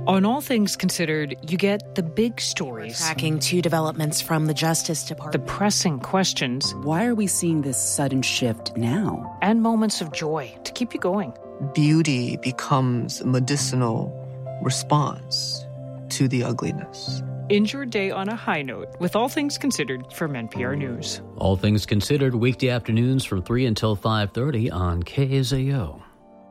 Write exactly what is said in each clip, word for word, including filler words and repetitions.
On All Things Considered, you get the big stories. Tracking two developments from the Justice The Department. pressing questions. Why are we seeing this sudden shift now? And moments of joy to keep you going. Beauty becomes a medicinal response to the ugliness. End your day on a high note with All Things Considered from N P R News. All Things Considered, weekday afternoons from three until five thirty on K A Z U.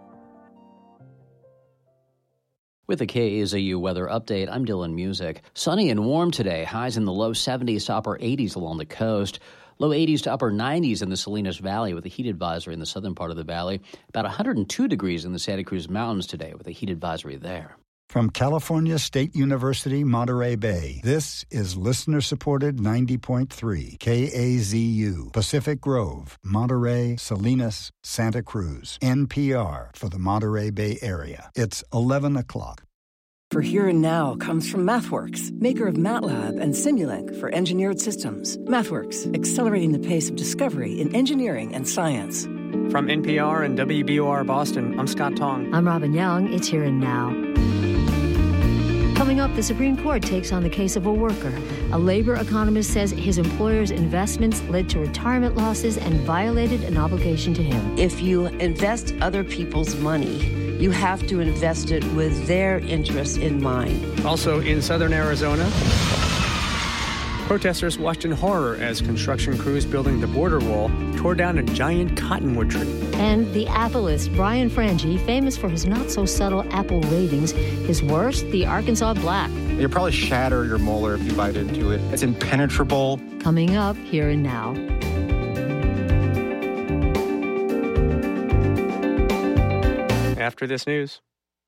With a K A Z U weather update, I'm Dylan Music. Sunny and warm today. Highs in the low seventies to upper eighties along the coast. Low eighties to upper nineties in the Salinas Valley with a heat advisory in the southern part of the valley. About one hundred two degrees in the Santa Cruz Mountains today with a heat advisory there. From California State University, Monterey Bay, this is listener-supported ninety point three K A Z U, Pacific Grove, Monterey, Salinas, Santa Cruz, N P R for the Monterey Bay area. It's eleven o'clock. For Here and Now comes from MathWorks, maker of MATLAB and Simulink for engineered systems. MathWorks, accelerating the pace of discovery in engineering and science. From N P R and W B O R Boston, I'm Scott Tong. I'm Robin Young. It's Here and Now. Coming up, the Supreme Court takes on the case of a worker. A labor economist says his employer's investments led to retirement losses and violated an obligation to him. If you invest other people's money, you have to invest it with their interests in mind. Also in southern Arizona, protesters watched in horror as construction crews building the border wall tore down a giant cottonwood tree. And the Appleist Brian Frangie, famous for his not-so-subtle Apple ratings, his worst, the Arkansas Black. You'll probably shatter your molar if you bite into it. It's impenetrable. Coming up, Here and Now. After this news.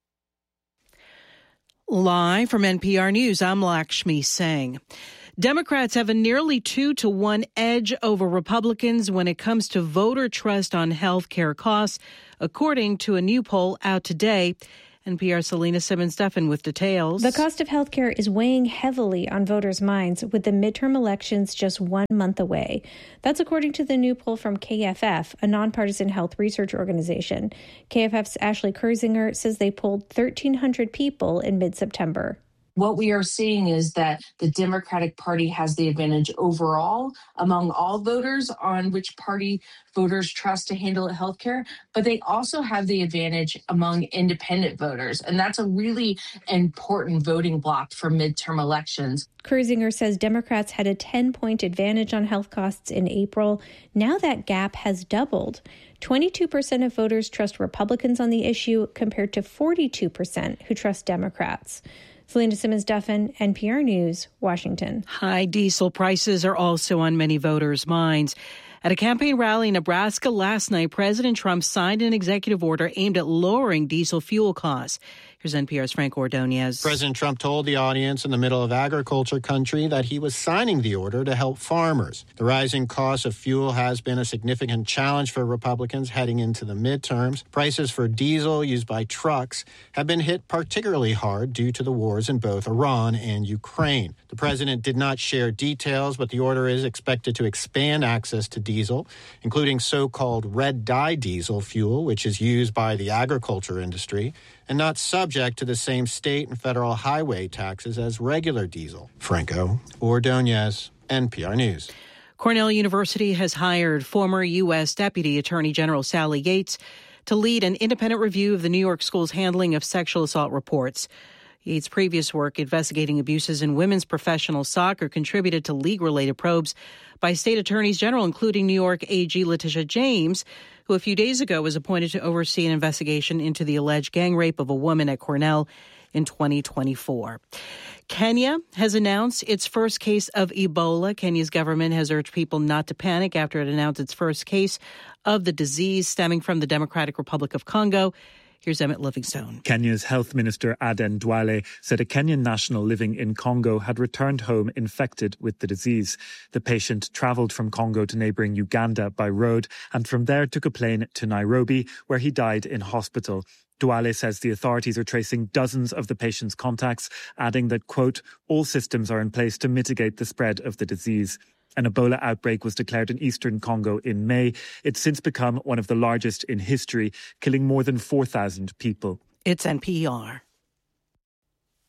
Live from N P R News, I'm Lakshmi Singh. Democrats have a nearly two to one edge over Republicans when it comes to voter trust on health care costs, according to a new poll out today. N P R's Selena Simmons-Duffin with details. The cost of health care is weighing heavily on voters' minds with the midterm elections just one month away. That's according to the new poll from K F F, a nonpartisan health research organization. K F F's Ashley Kurzinger says they polled thirteen hundred people in mid-September. What we are seeing is that the Democratic Party has the advantage overall among all voters on which party voters trust to handle healthcare, but they also have the advantage among independent voters. And that's a really important voting block for midterm elections. Kurzinger says Democrats had a ten-point advantage on health costs in April. Now that gap has doubled. twenty-two percent of voters trust Republicans on the issue compared to forty-two percent who trust Democrats. Selena Simmons-Duffin, N P R News, Washington. High diesel prices are also on many voters' minds. At a campaign rally in Nebraska last night, President Trump signed an executive order aimed at lowering diesel fuel costs. Here's N P R's Frank Ordonez. President Trump told the audience in the middle of agriculture country that he was signing the order to help farmers. The rising cost of fuel has been a significant challenge for Republicans heading into the midterms. Prices for diesel used by trucks have been hit particularly hard due to the wars in both Iran and Ukraine. The president did not share details, but the order is expected to expand access to diesel, including so-called red dye diesel fuel, which is used by the agriculture industry, and not subject to the same state and federal highway taxes as regular diesel. Franco Ordonez, N P R News. Cornell University has hired former U S. Deputy Attorney General Sally Yates to lead an independent review of the New York school's handling of sexual assault reports. Yates' previous work investigating abuses in women's professional soccer contributed to league-related probes by state attorneys general, including New York A G Letitia James, who a few days ago was appointed to oversee an investigation into the alleged gang rape of a woman at Cornell in twenty twenty-four. Kenya has announced its first case of Ebola. Kenya's government has urged people not to panic after it announced its first case of the disease stemming from the Democratic Republic of Congo. Here's Emmett Livingstone. Kenya's Health Minister Aden Duale said a Kenyan national living in Congo had returned home infected with the disease. The patient travelled from Congo to neighbouring Uganda by road and from there took a plane to Nairobi, where he died in hospital. Duale says the authorities are tracing dozens of the patient's contacts, adding that, quote, all systems are in place to mitigate the spread of the disease. An Ebola outbreak was declared in eastern Congo in May. It's since become one of the largest in history, killing more than four thousand people. It's N P R.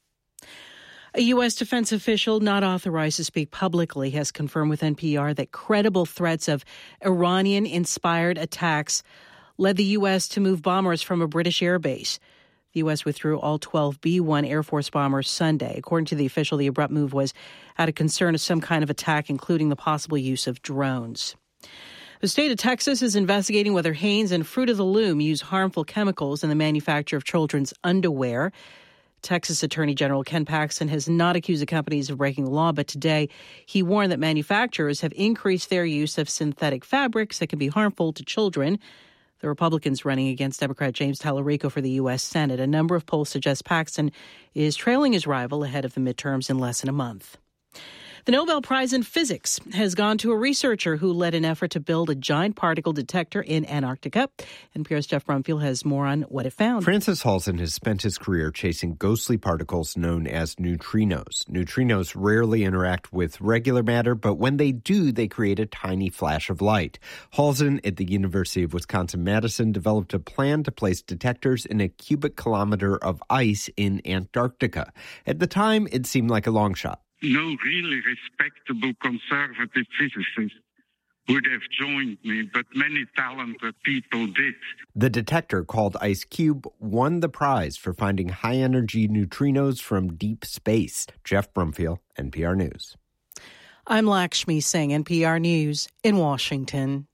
A U S defense official not authorized to speak publicly has confirmed with N P R that credible threats of Iranian-inspired attacks led the U S to move bombers from a British airbase. The U S withdrew all twelve B one Air Force bombers Sunday. According to the official, the abrupt move was out of concern of some kind of attack, including the possible use of drones. The state of Texas is investigating whether Hanes and Fruit of the Loom use harmful chemicals in the manufacture of children's underwear. Texas Attorney General Ken Paxton has not accused the companies of breaking the law, but today he warned that manufacturers have increased their use of synthetic fabrics that can be harmful to children. The Republicans running against Democrat James Tallarico for the U S Senate. A number of polls suggest Paxton is trailing his rival ahead of the midterms in less than a month. The Nobel Prize in Physics has gone to a researcher who led an effort to build a giant particle detector in Antarctica. N P R's Jeff Brumfield has more on what it found. Francis Halsen has spent his career chasing ghostly particles known as neutrinos. Neutrinos rarely interact with regular matter, but when they do, they create a tiny flash of light. Halsen at the University of Wisconsin-Madison developed a plan to place detectors in a cubic kilometer of ice in Antarctica. At the time, it seemed like a long shot. No really respectable conservative physicist would have joined me, but many talented people did. The detector, called IceCube, won the prize for finding high-energy neutrinos from deep space. Jeff Brumfield, N P R News. I'm Lakshmi Singh, N P R News in Washington.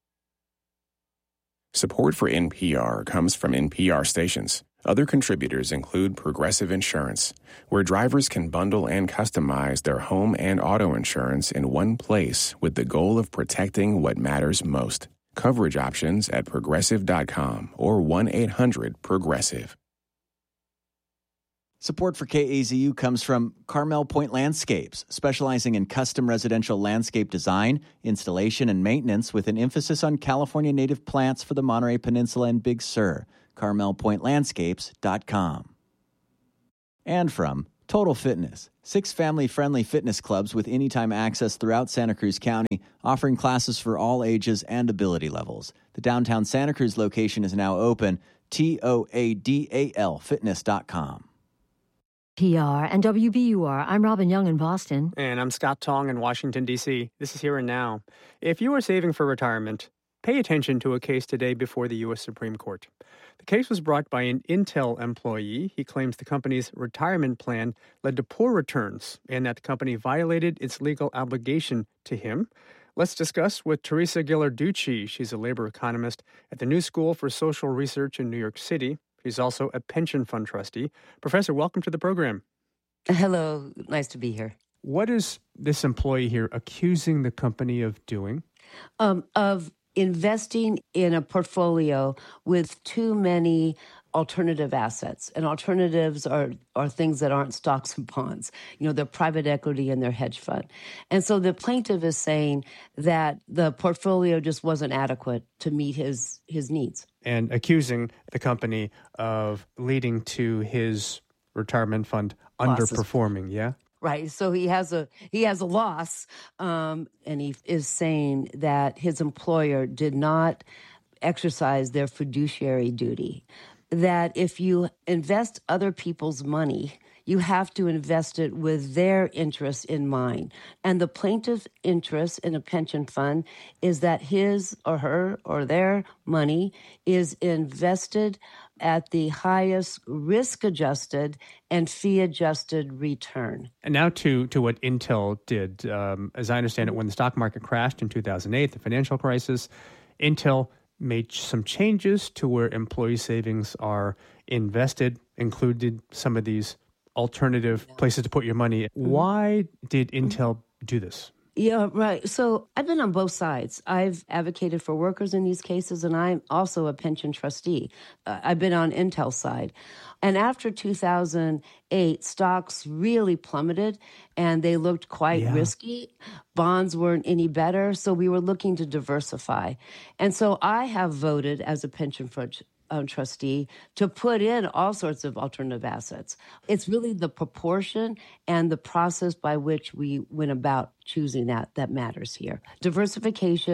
Support for N P R comes from N P R stations. Other contributors include Progressive Insurance, where drivers can bundle and customize their home and auto insurance in one place with the goal of protecting what matters most. Coverage options at progressive dot com or one eight hundred progressive. Support for K A Z U comes from Carmel Point Landscapes, specializing in custom residential landscape design, installation, and maintenance with an emphasis on California native plants for the Monterey Peninsula and Big Sur. carmel point landscapes dot com. And from Total Fitness, six family-friendly fitness clubs with anytime access throughout Santa Cruz County, offering classes for all ages and ability levels. The downtown Santa Cruz location is now open, T O A D A L fitness dot com. P R and W B U R. I'm Robin Young in Boston. And I'm Scott Tong in Washington, D C. This is Here and Now. If you are saving for retirement, pay attention to a case today before the U S Supreme Court. The case was brought by an Intel employee. He claims the company's retirement plan led to poor returns and that the company violated its legal obligation to him. Let's discuss with Teresa Ghilarducci. She's a labor economist at the New School for Social Research in New York City. She's also a pension fund trustee. Professor, welcome to the program. Hello. Nice to be here. What is this employee here accusing the company of doing? Um, of investing in a portfolio with too many alternative assets. And alternatives are, are things that aren't stocks and bonds. You know, they're private equity and their hedge fund. And so the plaintiff is saying that the portfolio just wasn't adequate to meet his, his needs. And accusing the company of leading to his retirement fund Losses. underperforming, yeah? Right. So he has a he has a loss, um, and he is saying that his employer did not exercise their fiduciary duty, that if you invest other people's money, you have to invest it with their interest in mind. And the plaintiff's interest in a pension fund is that his or her or their money is invested at the highest risk-adjusted and fee-adjusted return. And now to, to what Intel did. Um, as I understand it, when the stock market crashed in two thousand eight, the financial crisis, Intel made some changes to where employee savings are invested, included some of these alternative places to put your money. Why did Intel do this? Yeah, right. So I've been on both sides. I've advocated for workers in these cases, and I'm also a pension trustee. Uh, I've been on Intel's side. And after two thousand eight, stocks really plummeted, and they looked quite yeah. risky. Bonds weren't any better, so we were looking to diversify. And so I have voted as a pension fund Um, trustee to put in all sorts of alternative assets. It's really the proportion and the process by which we went about choosing that that matters here. Diversification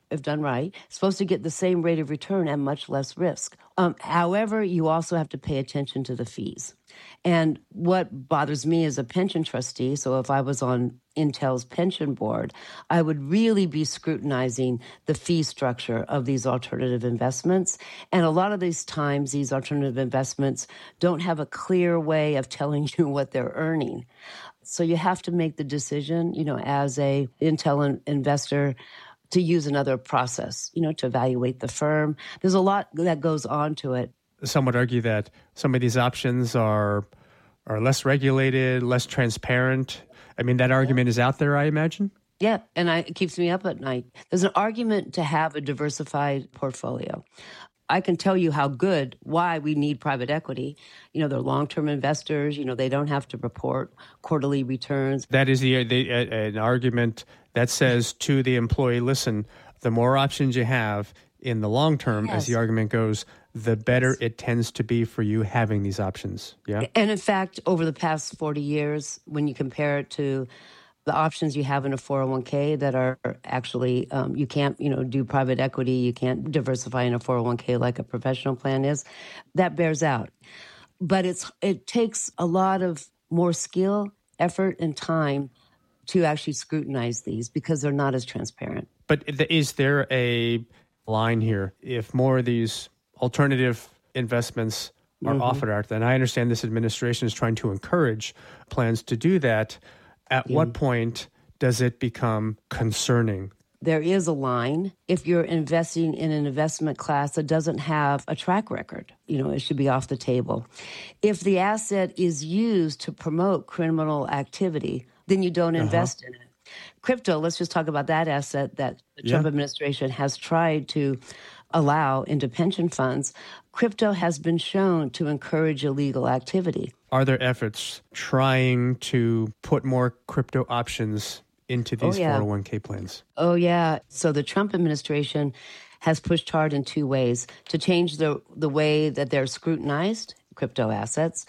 if done right, supposed to get the same rate of return at much less risk. Um, however, you also have to pay attention to the fees. And what bothers me as a pension trustee, so if I was on Intel's pension board, I would really be scrutinizing the fee structure of these alternative investments. And a lot of these times, these alternative investments don't have a clear way of telling you what they're earning. So you have to make the decision, you know, as a Intel investor, to use another process, you know, to evaluate the firm. There's a lot that goes on to it. Some would argue that some of these options are are less regulated, less transparent. I mean, that argument is out there, I imagine. Yeah, and I, it keeps me up at night. There's an argument to have a diversified portfolio. I can tell you how good, why we need private equity. You know, they're long-term investors. You know, they don't have to report quarterly returns. That is the, the uh, an argument that says to the employee, listen, the more options you have in the long term, yes. as the argument goes, the better yes. it tends to be for you having these options. Yeah. And in fact, over the past forty years, when you compare it to the options you have in a four oh one k that are actually, um, you can't, you know, do private equity, you can't diversify in a four oh one k like a professional plan is, that bears out. But it's it takes a lot of more skill, effort, and time to actually scrutinize these because they're not as transparent. But is there a line here? If more of these alternative investments are mm-hmm. offered out there, and I understand this administration is trying to encourage plans to do that, at yeah. what point does it become concerning? There is a line. If you're investing in an investment class that doesn't have a track record, you know, it should be off the table. If the asset is used to promote criminal activity, then you don't invest uh-huh. in it. Crypto, let's just talk about that asset that the Trump yeah. administration has tried to allow into pension funds. Crypto has been shown to encourage illegal activity. Are there efforts trying to put more crypto options into these oh, yeah. four oh one k plans? Oh, yeah. So the Trump administration has pushed hard in two ways to change the, the way that they're scrutinized, crypto assets.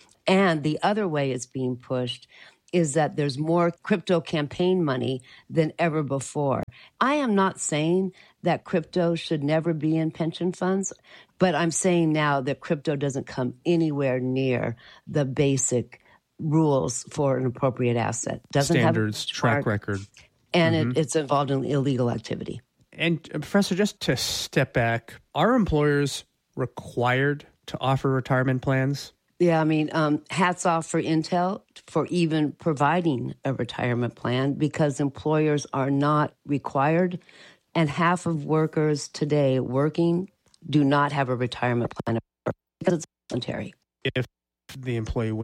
And the other way it's being pushed is that there's more crypto campaign money than ever before. I am not saying that crypto should never be in pension funds, but I'm saying now that crypto doesn't come anywhere near the basic rules for an appropriate asset. Doesn't Standards, have track record. And mm-hmm. it, it's involved in illegal activity. And uh, Professor, just to step back, are employers required to offer retirement plans? Yeah, I mean, um, hats off for Intel for even providing a retirement plan because employers are not required. And half of workers today working do not have a retirement plan because it's voluntary. If the employee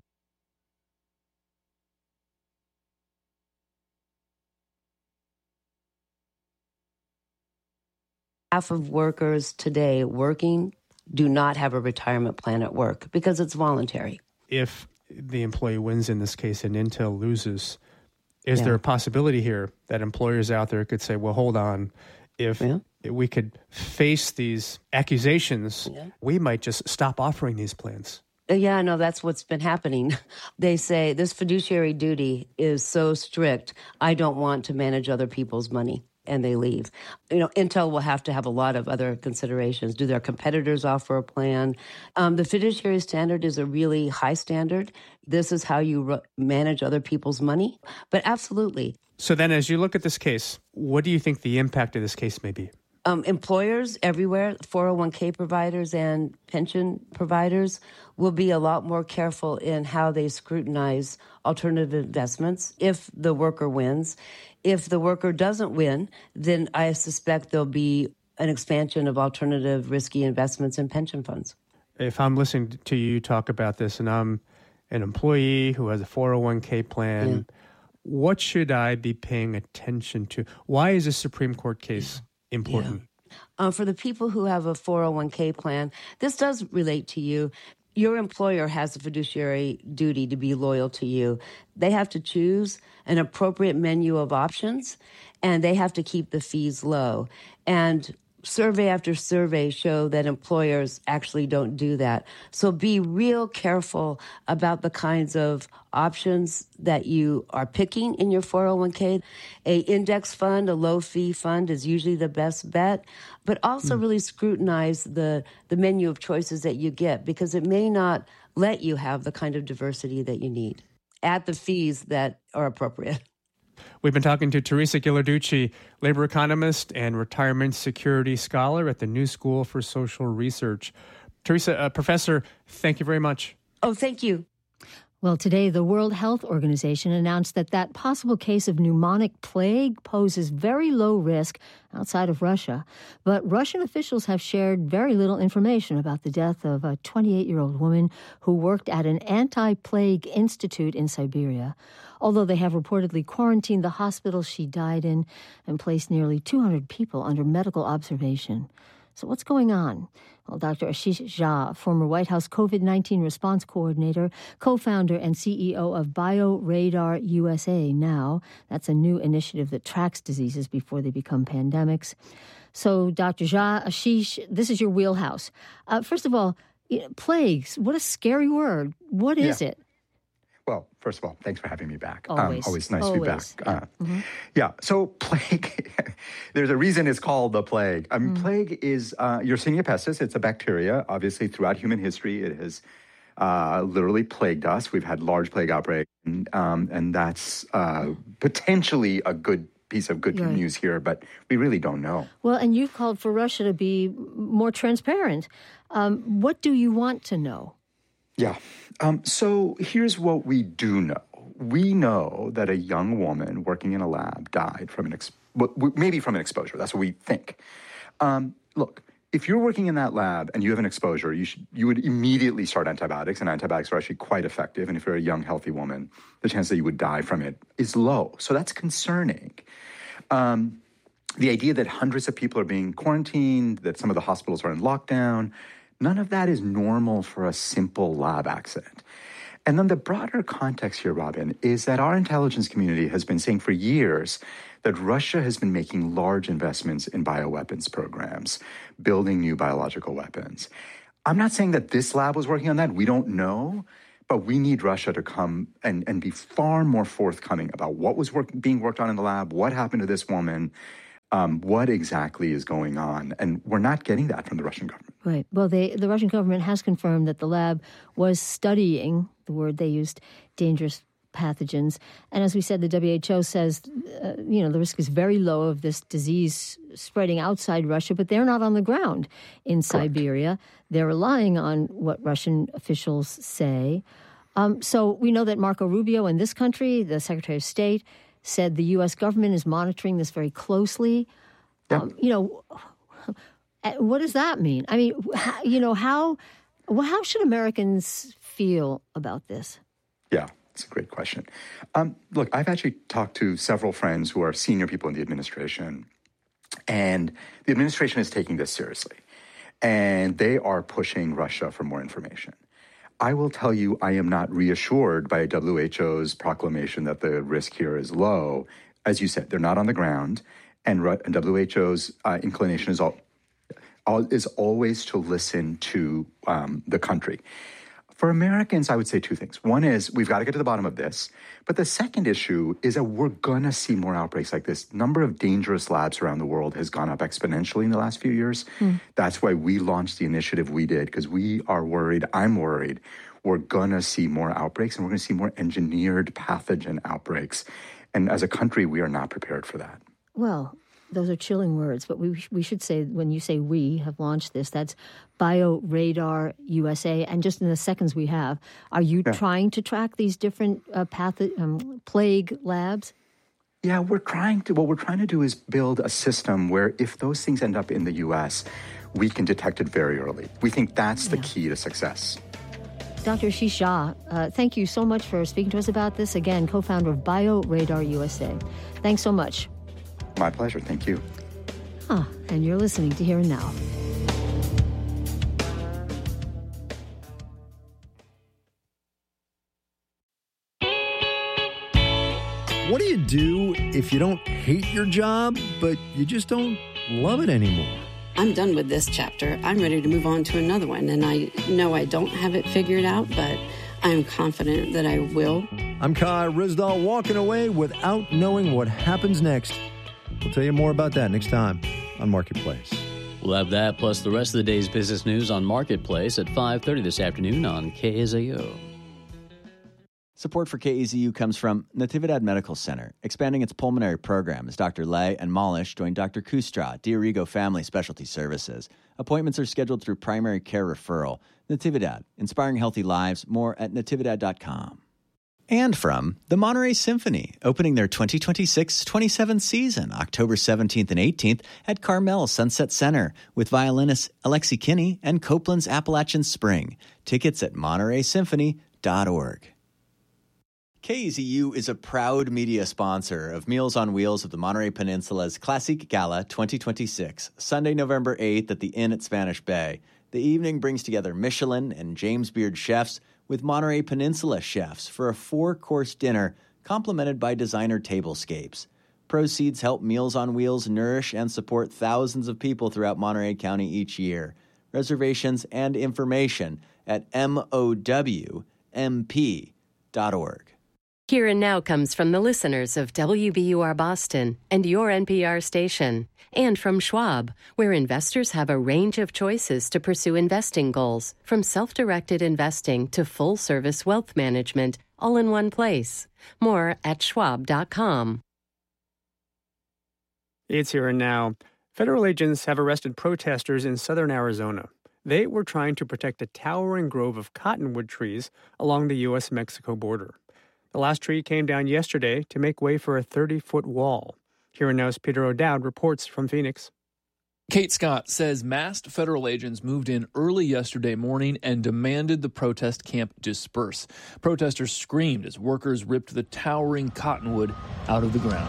half of workers today working do not have a retirement plan at work because it's voluntary. If the employee wins in this case and Intel loses, is yeah. there a possibility here that employers out there could say, well, hold on, if yeah. we could face these accusations, yeah. we might just stop offering these plans? Yeah, no, that's what's been happening. They say this fiduciary duty is so strict, I don't want to manage other people's money. And they leave. You know, Intel will have to have a lot of other considerations. Do their competitors offer a plan? Um, the fiduciary standard is a really high standard. This is how you ru- manage other people's money. But absolutely. So then as you look at this case, what do you think the impact of this case may be? Um, employers everywhere, four oh one k providers and pension providers will be a lot more careful in how they scrutinize alternative investments if the worker wins. If the worker doesn't win, then I suspect there'll be an expansion of alternative risky investments in pension funds. If I'm listening to you talk about this and I'm an employee who has a four oh one k plan, yeah. what should I be paying attention to? Why is this Supreme Court case important? Yeah. Uh, for the people who have a four oh one k plan, this does relate to you. Your employer has a fiduciary duty to be loyal to you. They have to choose an appropriate menu of options, and they have to keep the fees low. And survey after survey show that employers actually don't do that. So be real careful about the kinds of options that you are picking in your four oh one k. A index fund, a low-fee fund is usually the best bet, but also mm. really scrutinize the, the menu of choices that you get, because it may not let you have the kind of diversity that you need at the fees that are appropriate. We've been talking to Teresa Ghilarducci, labor economist and retirement security scholar at the New School for Social Research. Teresa, uh, Professor, thank you very much. Oh, thank you. Well, today, the World Health Organization announced that that possible case of pneumonic plague poses very low risk outside of Russia. But Russian officials have shared very little information about the death of a twenty-eight-year-old woman who worked at an anti-plague institute in Siberia, although they have reportedly quarantined the hospital she died in and placed nearly two hundred people under medical observation. So what's going on? Well, Doctor Ashish Jha, former White House COVID nineteen response coordinator, co-founder and C E O of BioRadar U S A now. That's a new initiative that tracks diseases before they become pandemics. So, Doctor Jha, Ashish, this is your wheelhouse. Uh, first of all, you know, plagues, what a scary word. What is yeah. it? Well, first of all, thanks for having me back. Always. Um, always nice always. to be back. Yeah. Uh, mm-hmm. yeah, so plague, there's a reason it's called the plague. I mean, mm. plague is uh, Yersinia pestis. It's a bacteria. Obviously, throughout human history, it has uh, literally plagued us. We've had large plague outbreaks, and, um, and that's uh, potentially a good piece of good right. news here, but we really don't know. Well, and you've called for Russia to be more transparent. Um, what do you want to know? Yeah. Um, so here's what we do know. We know that a young woman working in a lab died from an ex- maybe from an exposure. That's what we think. Um, look, if you're working in that lab and you have an exposure, you should you would immediately start antibiotics, and antibiotics are actually quite effective. And if you're a young, healthy woman, the chance that you would die from it is low. So that's concerning. Um, the idea that hundreds of people are being quarantined, that some of the hospitals are in lockdown, none of that is normal for a simple lab accident. And then the broader context here, Robin, is that our intelligence community has been saying for years that Russia has been making large investments in bioweapons programs, building new biological weapons. I'm not saying that this lab was working on that. We don't know. But we need Russia to come and, and be far more forthcoming about what was work, being worked on in the lab, what happened to this woman, um, what exactly is going on. And we're not getting that from the Russian government. Right. Well, they, the Russian government has confirmed that the lab was studying, the word they used, dangerous pathogens. And as we said, the W H O says, uh, you know, the risk is very low of this disease spreading outside Russia, but they're not on the ground in Correct. Siberia. They're relying on what Russian officials say. Um, so we know that Marco Rubio in this country, the Secretary of State, said the U S government is monitoring this very closely. Yep. Um, you know, what does that mean? I mean, how, you know, how well, how should Americans feel about this? Yeah. That's a great question. Um, look, I've actually talked to several friends who are senior people in the administration, and the administration is taking this seriously, and they are pushing Russia for more information. I will tell you, I am not reassured by W H O's proclamation that the risk here is low. As you said, they're not on the ground, and, and W H O's uh, inclination is, all, all, is always to listen to um, the country. For Americans, I would say two things. One is we've got to get to the bottom of this. But the second issue is that we're going to see more outbreaks like this. Number of dangerous labs around the world has gone up exponentially in the last few years. Mm. That's why we launched the initiative we did, because we are worried, I'm worried, we're going to see more outbreaks, and we're going to see more engineered pathogen outbreaks. And as a country, we are not prepared for that. Well, those are chilling words, but we we should say, when you say we have launched this, that's BioRadar U S A. And just in the seconds we have, are you yeah. trying to track these different uh, patho- um, plague labs? Yeah, we're trying to. What we're trying to do is build a system where if those things end up in the U S, we can detect it very early. We think that's the yeah. key to success. Doctor Ashish Jha, uh, thank you so much for speaking to us about this. Again, co-founder of BioRadar U S A. Thanks so much. My pleasure. Thank you. Ah, and you're listening to Here and Now. What do you do if you don't hate your job, but you just don't love it anymore? I'm done with this chapter. I'm ready to move on to another one. And I know I don't have it figured out, but I'm confident that I will. I'm Kai Ryssdal, walking away without knowing what happens next. We'll tell you more about that next time on Marketplace. We'll have that plus the rest of the day's business news on Marketplace at five thirty this afternoon on K A Z U. Support for K A Z U comes from Natividad Medical Center, expanding its pulmonary program as Doctor Lay and Malish join Doctor Kustra, Diorigo Family Specialty Services. Appointments are scheduled through primary care referral. Natividad, inspiring healthy lives. More at natividad dot com. And from the Monterey Symphony, opening their twenty twenty-six twenty-seventh season, October seventeenth and eighteenth at Carmel Sunset Center, with violinists Alexi Kinney and Copeland's Appalachian Spring. Tickets at monterey symphony dot org. K A Z U is a proud media sponsor of Meals on Wheels of the Monterey Peninsula's Classic Gala twenty twenty-six, Sunday, November eighth at the Inn at Spanish Bay. The evening brings together Michelin and James Beard chefs with Monterey Peninsula chefs for a four-course dinner complemented by designer tablescapes. Proceeds help Meals on Wheels nourish and support thousands of people throughout Monterey County each year. Reservations and information at M O W M P dot org. Here and Now comes from the listeners of W B U R Boston and your N P R station, and from Schwab, where investors have a range of choices to pursue investing goals, from self-directed investing to full-service wealth management, all in one place. More at schwab dot com. It's Here and Now. Federal agents have arrested protesters in southern Arizona. They were trying to protect a towering grove of cottonwood trees along the U S Mexico border. The last tree came down yesterday to make way for a thirty-foot wall. Here and Now's Peter O'Dowd reports from Phoenix. Kate Scott says masked federal agents moved in early yesterday morning and demanded the protest camp disperse. Protesters screamed as workers ripped the towering cottonwood out of the ground.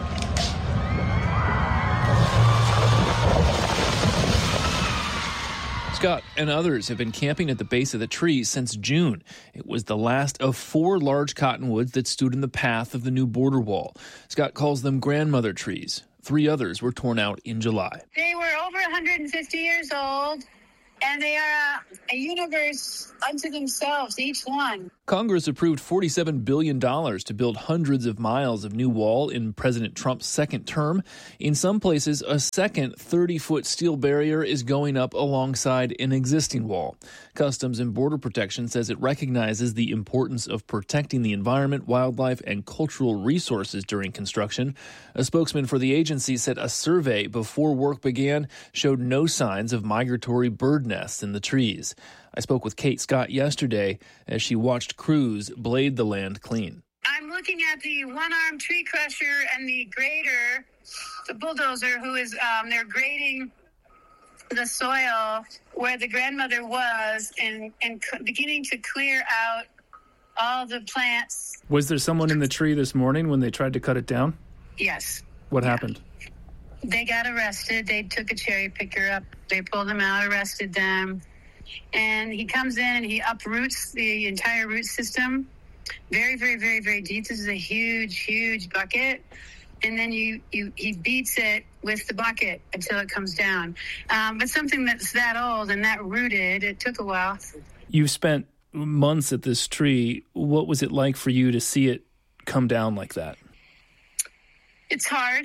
Scott and others have been camping at the base of the tree since June. It was the last of four large cottonwoods that stood in the path of the new border wall. Scott calls them grandmother trees. Three others were torn out in July. They were over one hundred fifty years old, and they are a, a universe unto themselves, each one. Congress approved forty-seven billion dollars to build hundreds of miles of new wall in President Trump's second term. In some places, a second thirty-foot steel barrier is going up alongside an existing wall. Customs and Border Protection says it recognizes the importance of protecting the environment, wildlife, and cultural resources during construction. A spokesman for the agency said a survey before work began showed no signs of migratory bird nests in the trees. I spoke with Kate Scott yesterday as she watched crews blade the land clean. I'm looking at the one-armed tree crusher and the grader, the bulldozer, who is, um, they're grading the soil where the grandmother was and, and c- beginning to clear out all the plants. Was there someone in the tree this morning when they tried to cut it down? Yes. What yeah. happened? They got arrested. They took a cherry picker up. They pulled them out, arrested them. And he comes in and he uproots the entire root system. Very, very, very, very deep. This is a huge, huge bucket. And then you, you he beats it with the bucket until it comes down. Um, but something that's that old and that rooted, it took a while. You spent months at this tree. What was it like for you to see it come down like that? It's hard.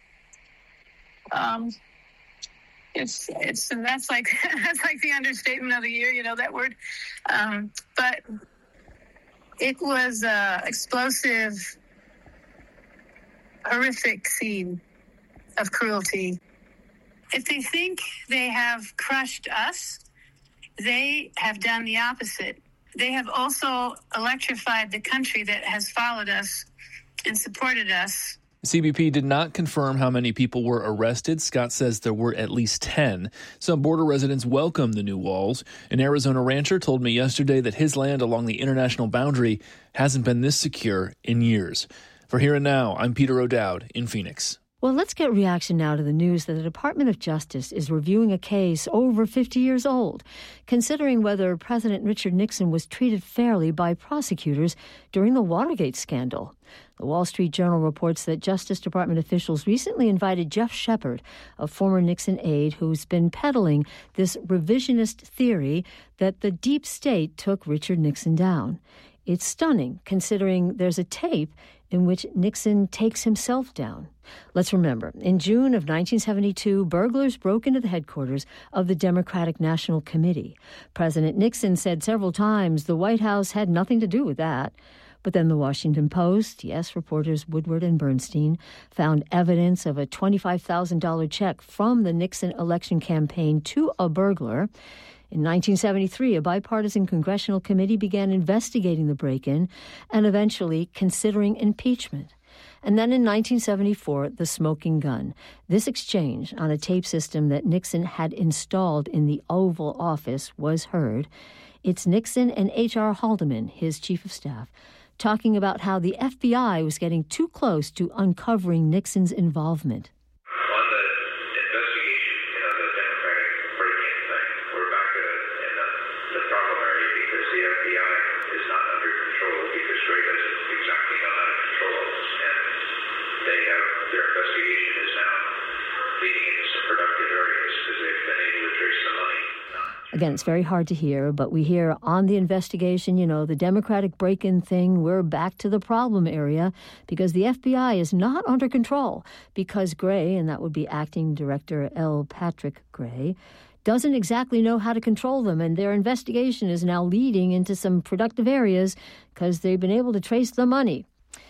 Um, it's it's and that's like that's like the understatement of the year, you know that word. Um, but it was a explosive, horrific scene of cruelty. If they think they have crushed us, they have done the opposite. They have also electrified the country that has followed us and supported us. C B P did not confirm how many people were arrested. Scott says there were at least ten. Some border residents welcomed the new walls. An Arizona rancher told me yesterday that his land along the international boundary hasn't been this secure in years. For Here and Now, I'm Peter O'Dowd in Phoenix. Well, let's get reaction now to the news that the Department of Justice is reviewing a case over fifty years old, considering whether President Richard Nixon was treated fairly by prosecutors during the Watergate scandal. The Wall Street Journal reports that Justice Department officials recently invited Jeff Shepard, a former Nixon aide who's been peddling this revisionist theory that the deep state took Richard Nixon down. It's stunning, considering there's a tape in which Nixon takes himself down. Let's remember, in June of nineteen seventy-two, burglars broke into the headquarters of the Democratic National Committee. President Nixon said several times the White House had nothing to do with that. But then the Washington Post, yes, reporters Woodward and Bernstein, found evidence of a twenty-five thousand dollars check from the Nixon election campaign to a burglar. In nineteen seventy-three, a bipartisan congressional committee began investigating the break-in and eventually considering impeachment. And then in nineteen seventy-four, the smoking gun. This exchange on a tape system that Nixon had installed in the Oval Office was heard. It's Nixon and H R Haldeman, his chief of staff, talking about how the F B I was getting too close to uncovering Nixon's involvement. Again, it's very hard to hear, but we hear on the investigation, you know, the Democratic break-in thing, we're back to the problem area because the F B I is not under control because Gray, and that would be Acting Director L. Patrick Gray, doesn't exactly know how to control them, and their investigation is now leading into some productive areas because they've been able to trace the money.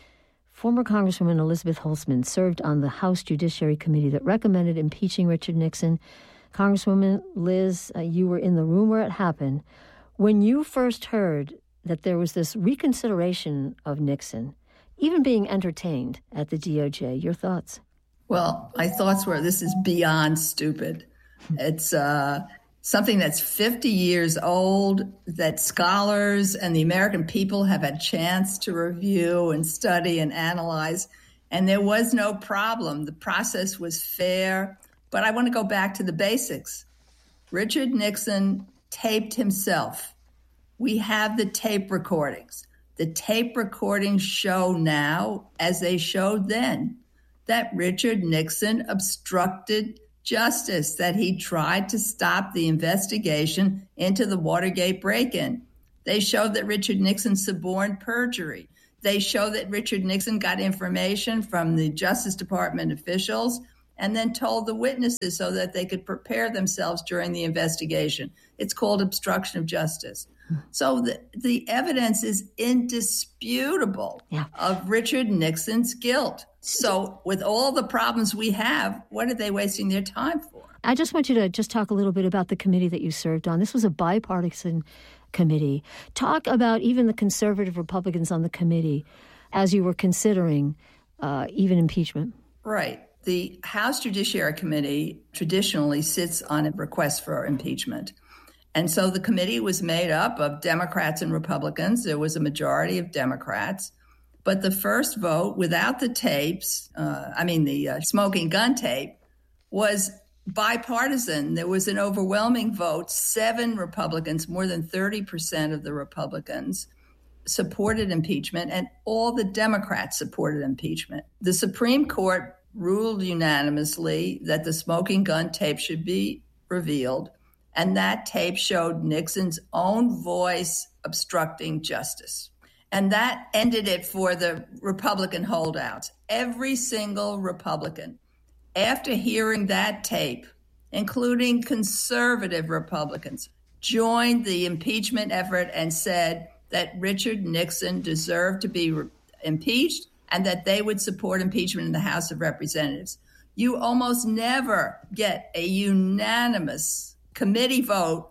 Former Congresswoman Elizabeth Holtzman served on the House Judiciary Committee that recommended impeaching Richard Nixon. Congresswoman Liz, uh, you were in the room where it happened. When you first heard that there was this reconsideration of Nixon, even being entertained at the D O J, your thoughts? Well, my thoughts were this is beyond stupid. It's uh, something that's fifty years old, that scholars and the American people have had a chance to review and study and analyze, and there was no problem. The process was fair. But I want to go back to the basics. Richard Nixon taped himself. We have the tape recordings. The tape recordings show now, as they showed then, that Richard Nixon obstructed justice, that he tried to stop the investigation into the Watergate break-in. They show that Richard Nixon suborned perjury. They show that Richard Nixon got information from the Justice Department officials and then told the witnesses so that they could prepare themselves during the investigation. It's called obstruction of justice. So the, the evidence is indisputable yeah. of Richard Nixon's guilt. So with all the problems we have, what are they wasting their time for? I just want you to just talk a little bit about the committee that you served on. This was a bipartisan committee. Talk about even the conservative Republicans on the committee as you were considering uh, even impeachment. Right. The House Judiciary Committee traditionally sits on a request for impeachment. And so the committee was made up of Democrats and Republicans. There was a majority of Democrats. But the first vote without the tapes, uh, I mean the uh, smoking gun tape, was bipartisan. There was an overwhelming vote. Seven Republicans, more than thirty percent of the Republicans, supported impeachment, and all the Democrats supported impeachment. The Supreme Court ruled unanimously that the smoking gun tape should be revealed, and that tape showed Nixon's own voice obstructing justice. And that ended it for the Republican holdouts. Every single Republican, after hearing that tape, including conservative Republicans, joined the impeachment effort and said that Richard Nixon deserved to be re- impeached and that they would support impeachment in the House of Representatives. You almost never get a unanimous committee vote,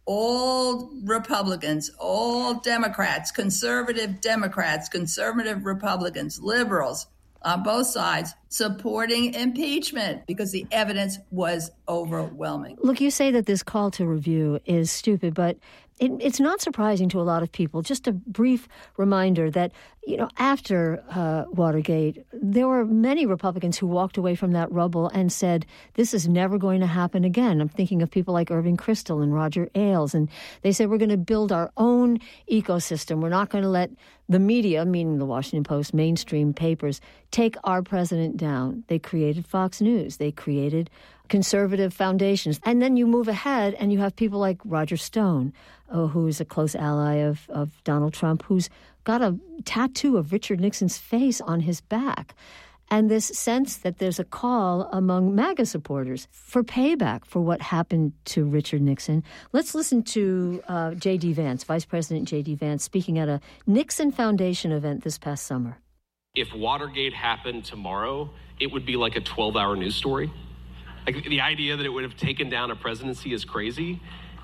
all Republicans, all Democrats, conservative Democrats, conservative Republicans, liberals on both sides supporting impeachment because the evidence was overwhelming. Look, you say that this call to review is stupid, but it, it's not surprising to a lot of people. Just a brief reminder that, you know, after uh, Watergate, there were many Republicans who walked away from that rubble and said, this is never going to happen again. I'm thinking of people like Irving Kristol and Roger Ailes. And they said, we're going to build our own ecosystem. We're not going to let the media, meaning the Washington Post, mainstream papers, take our president down. They created Fox News. They created conservative foundations. And then you move ahead and you have people like Roger Stone, oh, who is a close ally of, of Donald Trump, who's got a tattoo of Richard Nixon's face on his back. And this sense that there's a call among MAGA supporters for payback for what happened to Richard Nixon. Let's listen to uh, J D. Vance, Vice President J D. Vance, speaking at a Nixon Foundation event this past summer. If Watergate happened tomorrow, it would be like a twelve-hour news story. Like, the idea that it would have taken down a presidency is crazy.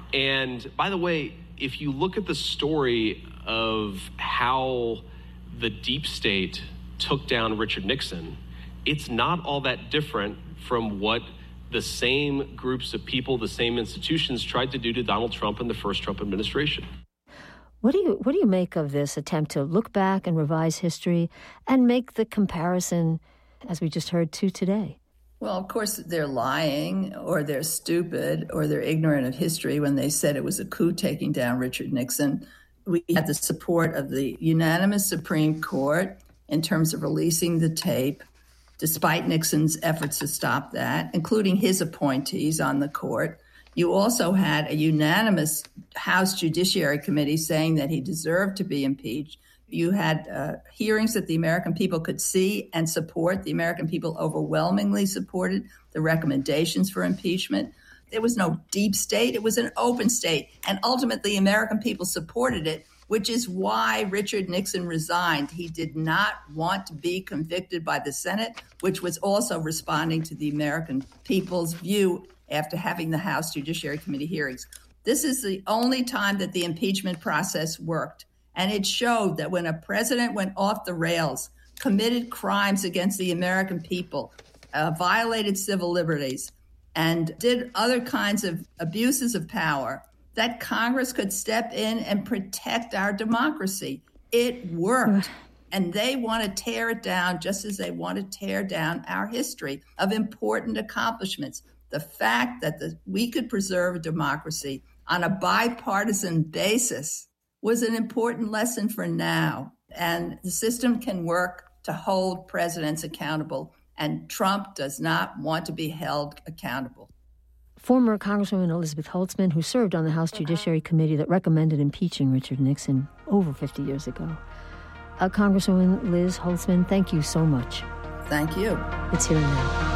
And by the way, if you look at the story of how the deep state took down Richard Nixon, it's not all that different from what the same groups of people, the same institutions tried to do to Donald Trump in the first Trump administration. What do you what do you make of this attempt to look back and revise history and make the comparison, as we just heard, to today? Well, of course, they're lying, or they're stupid, or they're ignorant of history when they said it was a coup taking down Richard Nixon. We had the support of the unanimous Supreme Court in terms of releasing the tape, despite Nixon's efforts to stop that, including his appointees on the court. You also had a unanimous House Judiciary Committee saying that he deserved to be impeached. You had uh, hearings that the American people could see and support. The American people overwhelmingly supported the recommendations for impeachment. There was no deep state. It was an open state. And ultimately, American people supported it, which is why Richard Nixon resigned. He did not want to be convicted by the Senate, which was also responding to the American people's view after having the House Judiciary Committee hearings. This is the only time that the impeachment process worked. And it showed that when a president went off the rails, committed crimes against the American people, uh, violated civil liberties, and did other kinds of abuses of power, that Congress could step in and protect our democracy. It worked. And they want to tear it down just as they want to tear down our history of important accomplishments. The fact that the, we could preserve a democracy on a bipartisan basis was an important lesson for now. And the system can work to hold presidents accountable. And Trump does not want to be held accountable. Former Congresswoman Elizabeth Holtzman, who served on the House Judiciary Committee that recommended impeaching Richard Nixon over fifty years ago. Uh, Congresswoman Liz Holtzman, thank you so much. Thank you. It's Here and Now.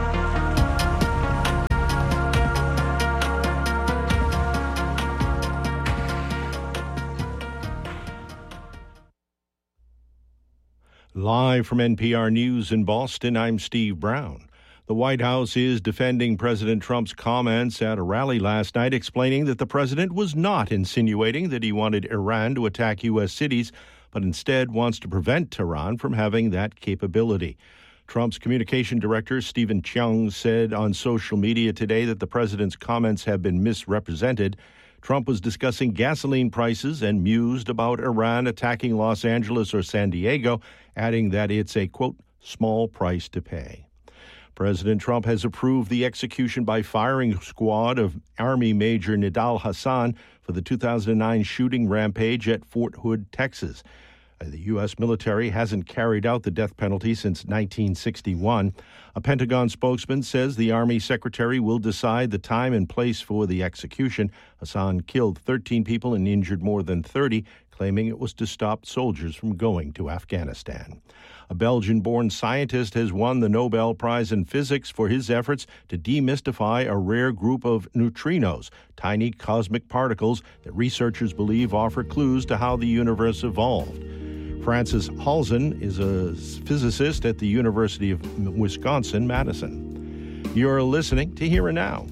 Live from N P R News in Boston, I'm Steve Brown. The White House is defending President Trump's comments at a rally last night, explaining that the president was not insinuating that he wanted Iran to attack U S cities, but instead wants to prevent Tehran from having that capability. Trump's communication director, Stephen Chung, said on social media today that the president's comments have been misrepresented. Trump was discussing gasoline prices and mused about Iran attacking Los Angeles or San Diego, adding that it's a, quote, small price to pay. President Trump has approved the execution by firing squad of Army Major Nidal Hasan for the two thousand nine shooting rampage at Fort Hood, Texas. The U S military hasn't carried out the death penalty since nineteen sixty-one. A Pentagon spokesman says the Army Secretary will decide the time and place for the execution. Hassan killed thirteen people and injured more than thirty, claiming it was to stop soldiers from going to Afghanistan. A Belgian-born scientist has won the Nobel Prize in Physics for his efforts to demystify a rare group of neutrinos, tiny cosmic particles that researchers believe offer clues to how the universe evolved. Francis Halzen is a physicist at the University of Wisconsin-Madison. You're listening to Here and Now.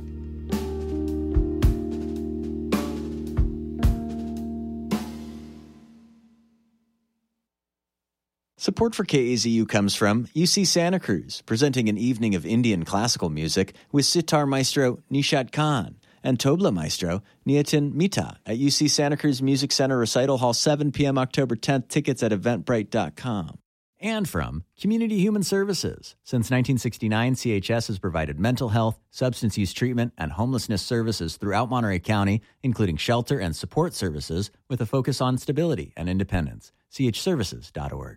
Support for K A Z U comes from U C Santa Cruz, presenting an evening of Indian classical music with sitar maestro Nishat Khan, and Tobla Maestro, Niatin Mita at U C Santa Cruz Music Center Recital Hall, seven p.m. October tenth. Tickets at eventbrite dot com. And from Community Human Services. Since nineteen sixty-nine, C H S has provided mental health, substance use treatment, and homelessness services throughout Monterey County, including shelter and support services with a focus on stability and independence. c h services dot org.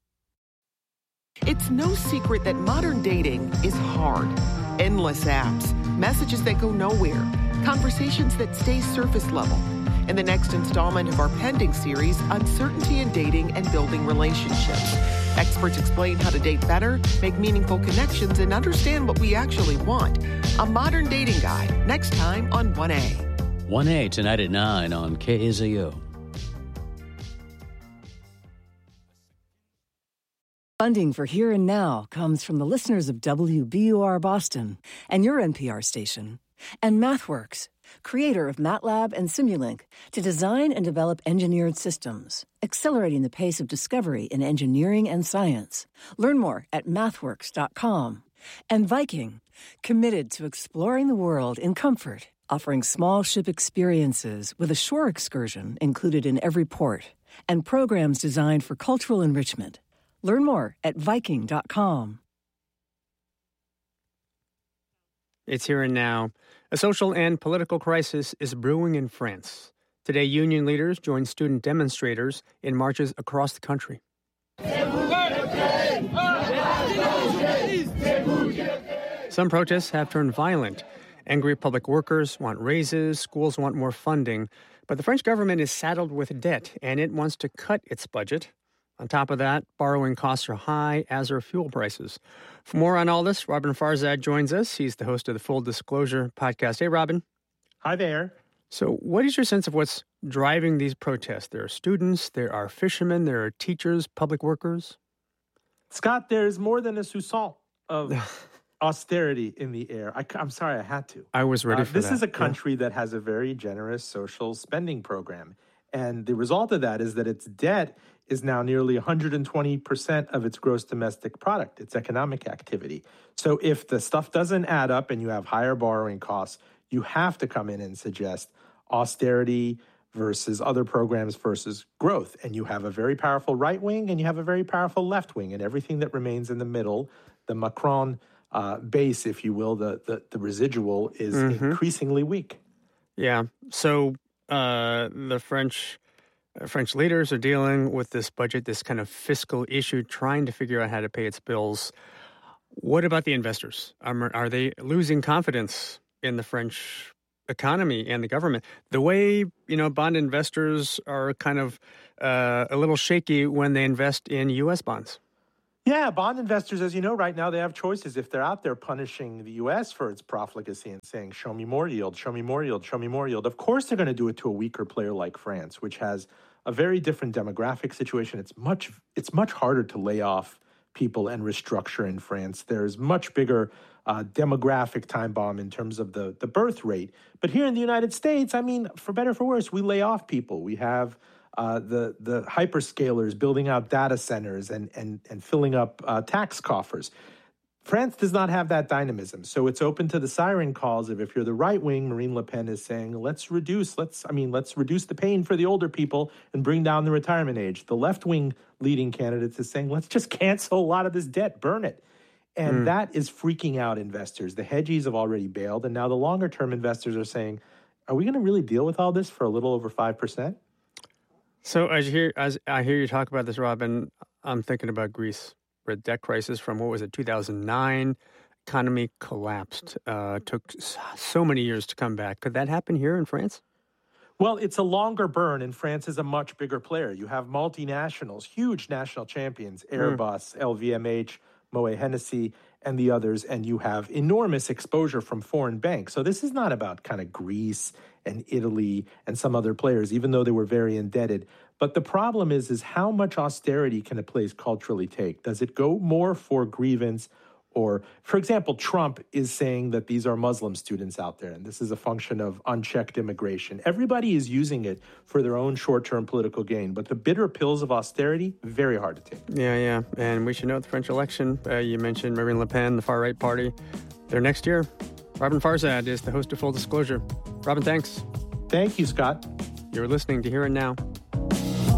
It's no secret that modern dating is hard. Endless apps, messages that go nowhere, conversations that stay surface level. In the next installment of our pending series, Uncertainty in Dating and Building Relationships, experts explain how to date better, make meaningful connections, and understand what we actually want. A modern dating guide, next time on one A. one A tonight at nine on K A Z U. Funding for Here and Now comes from the listeners of W B U R Boston and your N P R station, and MathWorks, creator of MATLAB and Simulink, to design and develop engineered systems, accelerating the pace of discovery in engineering and science. Learn more at mathworks dot com. And Viking, committed to exploring the world in comfort, offering small ship experiences with a shore excursion included in every port, and programs designed for cultural enrichment. Learn more at viking dot com. It's Here and Now. A social and political crisis is brewing in France. Today, union leaders join student demonstrators in marches across the country. Some protests have turned violent. Angry public workers want raises, schools want more funding, but the French government is saddled with debt, and it wants to cut its budget. On top of that, borrowing costs are high, as are fuel prices. For more on all this, Robin Farzad joins us. He's the host of the Full Disclosure podcast. Hey, Robin. Hi there. So what is your sense of what's driving these protests? There are students, there are fishermen, there are teachers, public workers. Scott, there's more than a soupçon of austerity in the air. I, I'm sorry, I had to. I was ready uh, for this that. This is a country yeah. that has a very generous social spending program. And the result of that is that its debt is now nearly one hundred twenty percent of its gross domestic product, its economic activity. So if the stuff doesn't add up and you have higher borrowing costs, you have to come in and suggest austerity versus other programs versus growth. And you have a very powerful right wing and you have a very powerful left wing, and everything that remains in the middle, the Macron uh, base, if you will, the, the, the residual is mm-hmm. increasingly weak. Yeah. So uh, the French... French leaders are dealing with this budget, this kind of fiscal issue, trying to figure out how to pay its bills. What about the investors? Are, are they losing confidence in the French economy and the government? The way, you know, bond investors are kind of uh, a little shaky when they invest in U S bonds. Yeah, bond investors, as you know, right now they have choices. If they're out there punishing the U S for its profligacy and saying, show me more yield, show me more yield, show me more yield, of course they're going to do it to a weaker player like France, which has a very different demographic situation. It's much it's much harder to lay off people and restructure in France. There's much bigger uh, demographic time bomb in terms of the, the birth rate. But here in the United States, I mean, for better or for worse, we lay off people. We have uh, the the hyperscalers building out data centers and and and filling up uh, tax coffers. France does not have that dynamism. So it's open to the siren calls of, if you're the right wing, Marine Le Pen is saying, let's reduce, let's, I mean, let's reduce the pain for the older people and bring down the retirement age. The left wing leading candidates is saying, let's just cancel a lot of this debt, burn it. And mm. that is freaking out investors. The hedgies have already bailed. And now the longer term investors are saying, are we going to really deal with all this for a little over five percent? So as you hear, as I hear you talk about this, Robin, I'm thinking about Greece. A debt crisis from, what was it, two thousand nine, economy collapsed, uh, took so many years to come back. Could that happen here in France? Well, it's a longer burn, and France is a much bigger player. You have multinationals, huge national champions, Airbus, mm. L V M H, Moët Hennessy, and the others, and you have enormous exposure from foreign banks. So this is not about kind of Greece and Italy and some other players, even though they were very indebted. But the problem is, is how much austerity can a place culturally take? Does it go more for grievance? Or, for example, Trump is saying that these are Muslim students out there, and this is a function of unchecked immigration. Everybody is using it for their own short-term political gain. But the bitter pills of austerity, very hard to take. Yeah, yeah. And we should note the French election. Uh, you mentioned Marine Le Pen, the far-right party. They're next year. Robin Farzad is the host of Full Disclosure. Robin, thanks. Thank you, Scott. You're listening to Here and Now.